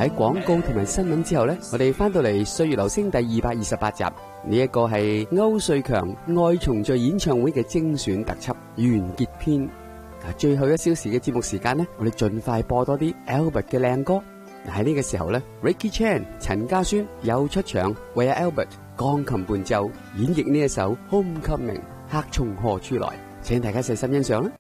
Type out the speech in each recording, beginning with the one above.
喺廣告同埋新聞之後呢，我哋翻到嚟《歲月留聲》第228集，呢一個係歐瑞強愛重聚演唱會嘅精選特輯完結篇。最後1小時嘅節目時間呢，我哋盡快播多啲 Albert 嘅靚歌。喺呢個時候呢 Ricky Chan 陳家孫又出場為阿 Albert 鋼琴伴奏演繹呢一首 Homecoming 客從何處來，請大家細心欣賞啦。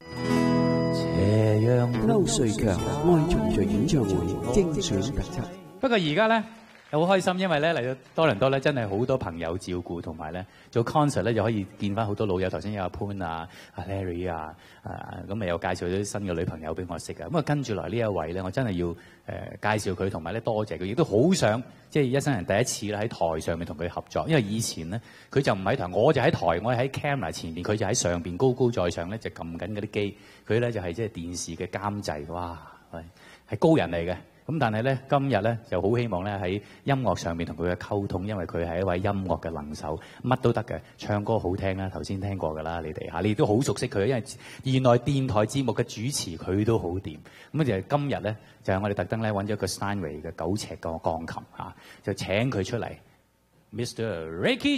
歐瑞強愛重聚演唱會精選特輯。 不過而家咧又好開心，因為咧嚟到多倫多咧，真係好多朋友照顧，同埋咧做 concert 咧就可以見翻好多老友。頭先有阿潘啊、阿 Larry 啊，咁咪又介紹咗啲新嘅女朋友俾我識啊。咁啊跟住來呢一位咧，我真係要介紹佢，同埋咧多謝佢，亦都好想即係一生人第一次咧喺台上面同佢合作。因為以前咧佢就唔喺台，我就喺台，我喺 camera 前面，佢就喺上邊高高在上咧就撳緊嗰啲機。佢咧就係即係電視嘅監製，哇，係高人嚟嘅。咁但係咧，今日咧就好希望咧喺音樂上面同佢嘅溝通，因為佢係一位音樂嘅能手，乜都得嘅，唱歌好聽啦，頭先聽過㗎啦，你哋嚇，你都好熟悉佢，因為原來電台節目嘅主持佢都好掂。咁就係今日咧，就係我哋特登咧揾咗個 Steinway 嘅9尺嘅鋼琴嚇，就請佢出嚟 ，Mr. Ricky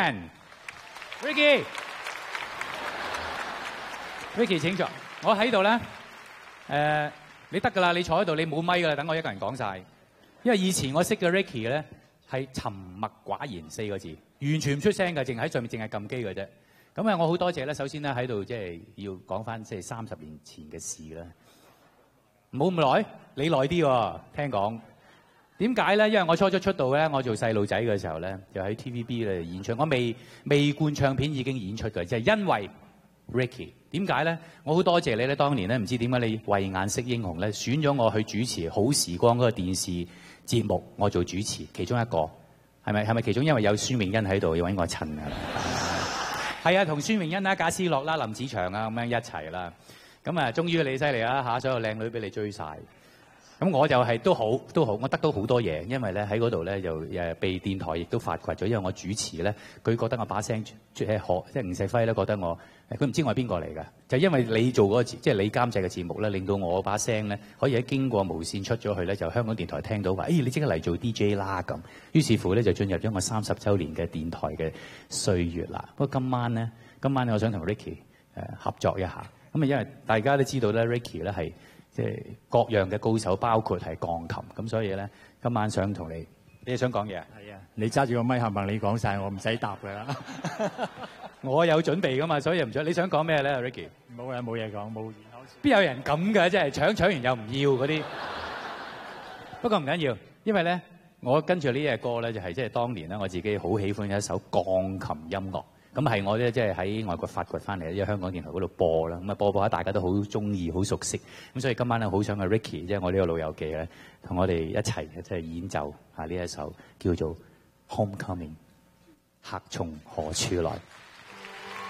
Chan，Ricky 請坐，我喺度咧，你得㗎啦，你坐喺度，你冇咪㗎啦，等我一個人講晒。因為以前我識嘅 Ricky 咧係沉默寡言4個字，完全唔出聲㗎，淨喺上面淨係撳機㗎啫。咁啊，我好多謝咧，首先咧喺度即係要講翻即係30年前嘅事啦。冇咁耐，你耐啲喎，聽講。點解咧？因為我初初出道咧，我做細路仔嘅時候咧，就喺 TVB 咧演出，我未灌唱片已經演出㗎，就係因為 Ricky。點解咧？我好多謝你咧，當年咧唔知點解你慧眼識英雄咧，選咗我去主持《好時光》嗰個電視節目，我做主持其中一個，係咪其中？因為有孫穎恩喺度，要揾我襯㗎啦。係啊，同孫穎恩啦、賈思樂啦、林子祥啊咁樣一齊啦。咁啊，終於你犀利啦嚇，所有靚女俾你追晒。咁我就係都好，我得到好多嘢，因為咧喺嗰度咧就被電台亦都發掘咗，因為我主持咧，佢覺得我把聲即係吳錫輝咧覺得我，佢唔知我係邊個嚟㗎，就因為你做嗰個即係你監製嘅節目咧，令到我把聲咧可以喺經過無線出咗去咧，就香港電台聽到話，你即刻嚟做 DJ 啦咁，於是乎咧就進入咗我30週年嘅電台嘅歲月啦。不過今晚咧我想同 Ricky 合作一下，咁啊因為大家都知道咧 Ricky 咧係即係各樣嘅高手，包括係鋼琴，咁所以咧，今晚想同你哋想講嘢？係啊，你揸住個咪，係咪你講晒，我唔使答㗎啦。我有準備㗎嘛，所以唔想。你想講咩咧 ，Ricky？冇啊，冇嘢講，冇。邊有人咁㗎？即係搶完又唔要嗰啲。不過唔緊要，因為咧，我跟住呢隻歌咧，就係即係當年咧，我自己好喜歡嘅一首鋼琴音樂。咁係我咧，即係喺外國發掘翻嚟，因為香港電台嗰度播啦。咁啊播下，大家都好中意，好熟悉。咁所以今晚咧，好想阿 Ricky，即係我呢個老友記咧，同我哋一齊即係演奏下呢一首叫做《Homecoming》，客從何處來。